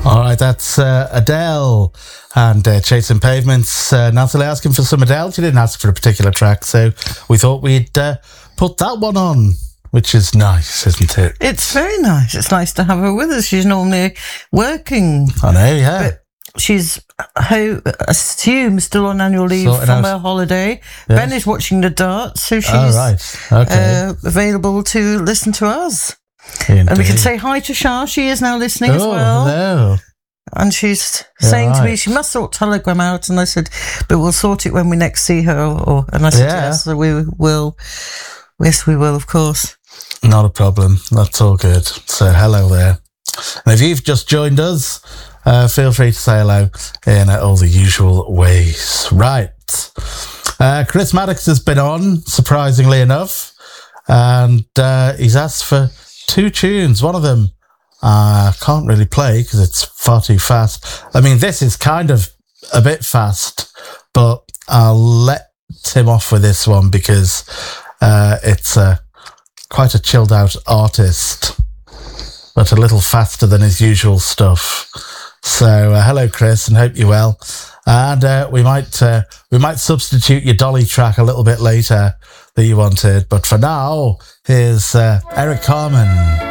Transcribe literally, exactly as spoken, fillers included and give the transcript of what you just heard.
All right, that's uh, Adele and uh, Chasing Pavements. Uh, Natalie asking for some Adele. She didn't ask for a particular track, so we thought we'd uh, put that one on, which is nice, isn't it? It's very nice. It's nice to have her with us. She's normally working. I know, yeah. But she's, I assume, still on annual leave Sorting from out. her holiday. Yes. Ben is watching the darts, so she's Oh, right. Okay. uh, available to listen to us. Indeed. And we can say hi to Shah. She is now listening oh, as well. hello. And she's Yeah, saying to me, right. she must sort Telegram out. And I said, but we'll sort it when we next see her. Or, and I said, Yeah. yes, so we will. Yes, we will, of course. Not a problem. That's all good. So, hello there. And if you've just joined us, uh, feel free to say hello in uh, all the usual ways. Right. Uh, Chris Maddox has been on, surprisingly enough, and uh, he's asked for two tunes. One of them I uh, can't really play because it's far too fast. I mean, this is kind of a bit fast, but I'll let him off with this one because uh, it's uh, quite a chilled out artist, but a little faster than his usual stuff. So uh, hello, Chris, and hope you're well. And uh, we might uh, we might substitute your Dolly track a little bit later that you wanted. But for now, here's uh, Eric Carmen.